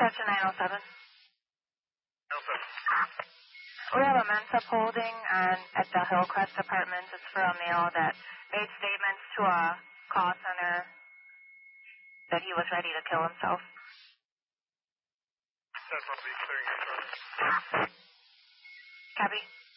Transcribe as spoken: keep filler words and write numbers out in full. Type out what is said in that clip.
Dispatcher nine oh seven. nine oh seven. We have a Mensa holding on, at the Hillcrest Apartments. It's for a male that made statements to a call center that he was ready to kill himself. That's will be clearing your charge. Copy.